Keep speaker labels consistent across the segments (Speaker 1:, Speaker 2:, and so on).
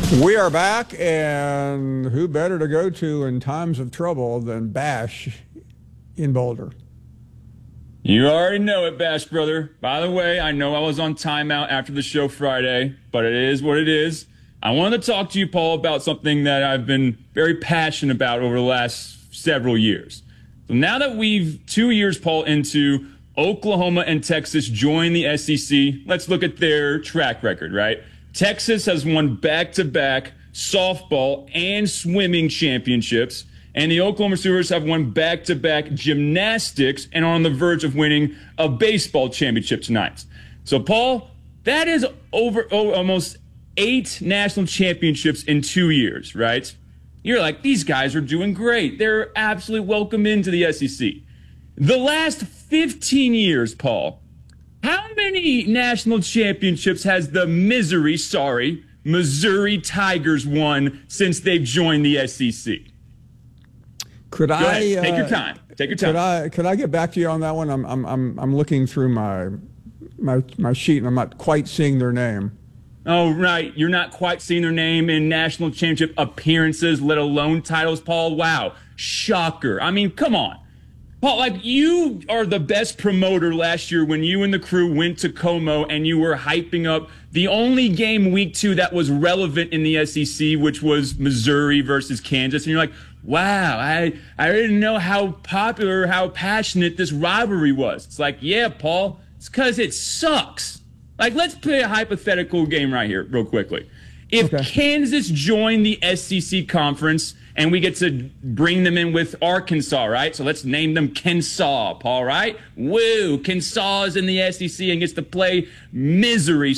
Speaker 1: We are back, and who better to go to in times of trouble than Bash in Boulder?
Speaker 2: You already know it, Bash brother. By the way, I know I was on timeout after the show Friday, but it is what it is. I wanted to talk to you, Paul, about something that I've been very passionate about over the last several years. So now that we've 2 years, Paul, into Oklahoma and Texas join the SEC, let's look at their track record, right? Texas has won back-to-back softball and swimming championships, and the Oklahoma Sooners have won back-to-back gymnastics and are on the verge of winning a baseball championship tonight. So, Paul, that is over almost 8 national championships in 2 years, right? You're like, these guys are doing great. They're absolutely welcome into the SEC. The last 15 years, Paul, how many national championships has the Missouri Tigers won since they've joined the SEC?
Speaker 1: Could I
Speaker 2: take your time? Take your time.
Speaker 1: Could I get back to you on that one? I'm looking through my sheet and I'm not quite seeing their name.
Speaker 2: Oh, right. You're not quite seeing their name in national championship appearances, let alone titles, Paul. Wow. Shocker. I mean, come on. Paul, like, you are the best promoter last year when you and the crew went to Como and you were hyping up the only game week 2 that was relevant in the SEC, which was Missouri versus Kansas. And you're like, wow, I didn't know how popular, how passionate this rivalry was. It's like, yeah, Paul, it's because it sucks. Like, let's play a hypothetical game right here real quickly. If Kansas joined the SEC conference and we get to bring them in with Arkansas, right? So let's name them Kensaw, Paul, right? Woo, Kensaw is in the SEC and gets to play Missouri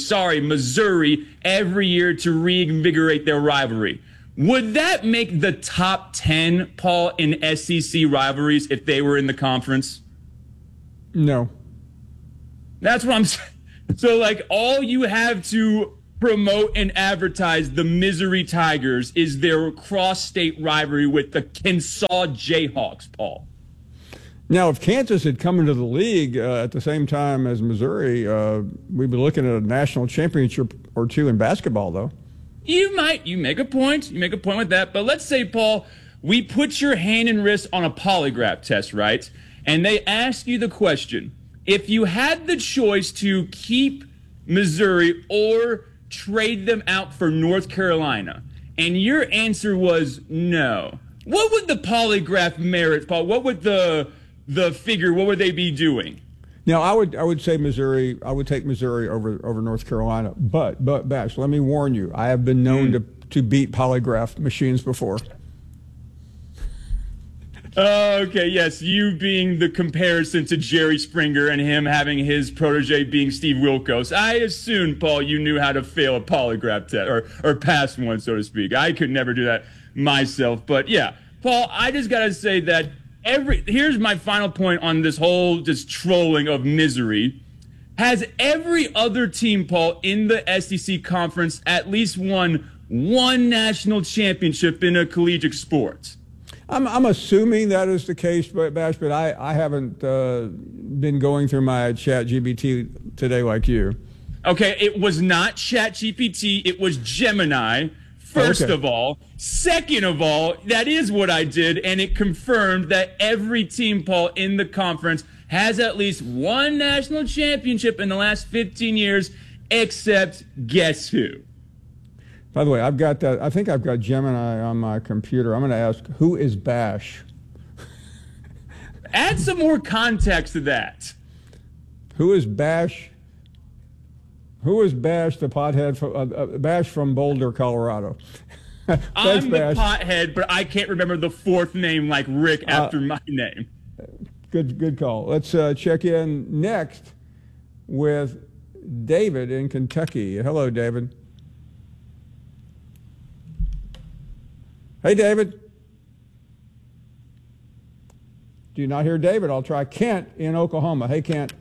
Speaker 2: every year to reinvigorate their rivalry. Would that make the top 10, Paul, in SEC rivalries if they were in the conference?
Speaker 1: No.
Speaker 2: That's what I'm saying. So, like, all you have to promote and advertise the Missouri Tigers is their cross-state rivalry with the Kensaw Jayhawks, Paul.
Speaker 1: Now, if Kansas had come into the league at the same time as Missouri, we'd be looking at a national championship or 2 in basketball, though.
Speaker 2: You make a point. You make a point with that. But let's say, Paul, we put your hand and wrist on a polygraph test, right? And they ask you the question, if you had the choice to keep Missouri or trade them out for North Carolina, and your answer was no, what would the polygraph merit, Paul? What would the figure, what would they be doing?
Speaker 1: Now, I would say Missouri. I would take Missouri over North Carolina. But Bash, let me warn you. I have been known to beat polygraph machines before.
Speaker 2: Okay, yes, you being the comparison to Jerry Springer and him having his protege being Steve Wilkos. I assume, Paul, you knew how to fail a polygraph test or pass one, so to speak. I could never do that myself. But yeah, Paul, I just got to say that here's my final point on this whole just trolling of misery. Has every other team, Paul, in the SEC conference at least won one national championship in a collegiate sport?
Speaker 1: I'm assuming that is the case, Bash, but I haven't been going through my ChatGPT today like you.
Speaker 2: Okay, it was not ChatGPT. It was Gemini, first of all. Second of all, that is what I did, and it confirmed that every team, Paul, in the conference has at least one national championship in the last 15 years, except guess who?
Speaker 1: By the way, I've got that. I think I've got Gemini on my computer. I'm going to ask, who is Bash?
Speaker 2: Add some more context to that.
Speaker 1: Who is Bash? Who is Bash, the pothead? Bash from Boulder, Colorado. Thanks,
Speaker 2: I'm the
Speaker 1: Bash.
Speaker 2: pothead, but I can't remember the fourth name like Rick after my name.
Speaker 1: Good call. Let's check in next with David in Kentucky. Hello, David. Hey, David. Do you not hear David? I'll try Kent in Oklahoma. Hey, Kent.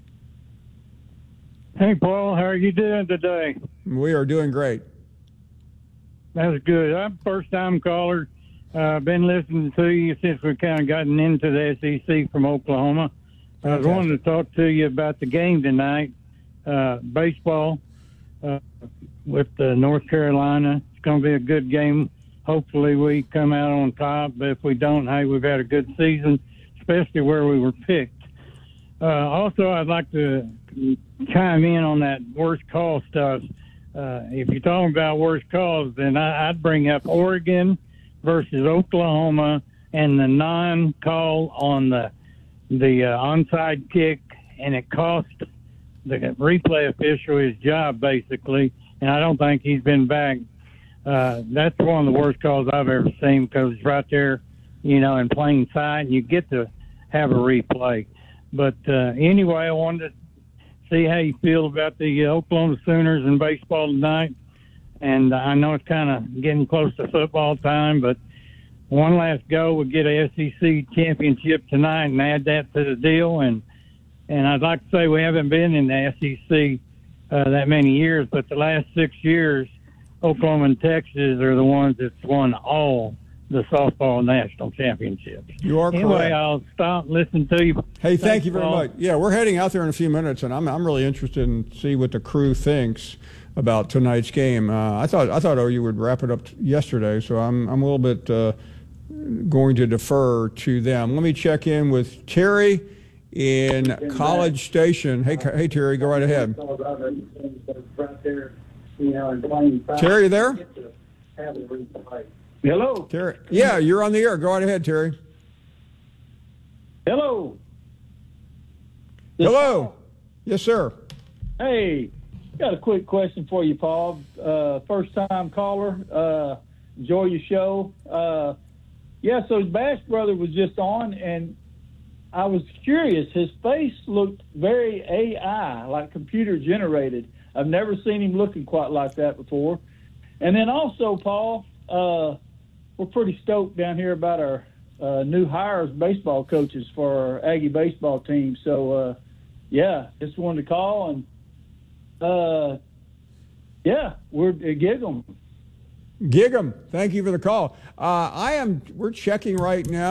Speaker 3: Hey, Paul. How are you doing today?
Speaker 1: We are doing great.
Speaker 3: That's good. I'm a first-time caller. I've been listening to you since we've kind of gotten into the SEC from Oklahoma. I was wanting to talk to you about the game tonight, baseball. with North Carolina. It's going to be a good game. Hopefully we come out on top, but if we don't, hey, we've had a good season, especially where we were picked. Also, I'd like to chime in on that worst call stuff. If you're talking about worst calls, then I'd bring up Oregon versus Oklahoma and the non-call on the onside kick, and it cost the replay official his job, basically, and I don't think he's been back. That's one of the worst calls I've ever seen because it's right there, in plain sight, and you get to have a replay. But anyway, I wanted to see how you feel about the Oklahoma Sooners in baseball tonight. And I know it's kind of getting close to football time, but one last go, we'll get a SEC championship tonight and add that to the deal. And I'd like to say we haven't been in the SEC that many years, but the last 6 years, Oklahoma and Texas are the ones that's won all the softball national championships.
Speaker 1: You are
Speaker 3: anyway,
Speaker 1: correct.
Speaker 3: I'll stop listening to you.
Speaker 1: Hey, thank you very
Speaker 3: Paul.
Speaker 1: much. Yeah, we're heading out there in a few minutes, and I'm really interested in see what the crew thinks about tonight's game. I thought OU would wrap it up yesterday, so I'm a little bit going to defer to them. Let me check in with Terry in College Station. Hey Terry, go right ahead. Terry, you there?
Speaker 4: Hello.
Speaker 1: Terry, yeah, you're on the air. Go right ahead, Terry.
Speaker 4: Hello.
Speaker 1: Hello. Yes, sir.
Speaker 4: Hey, got a quick question for you, Paul. First-time caller. Enjoy your show. So his Bash brother was just on, and I was curious. His face looked very AI, like computer-generated. I've never seen him looking quite like that before. And then also, Paul, we're pretty stoked down here about our new hires, baseball coaches for our Aggie baseball team. So, just wanted to call and, we're gig 'em.
Speaker 1: Gig 'em. Thank you for the call. We're checking right now.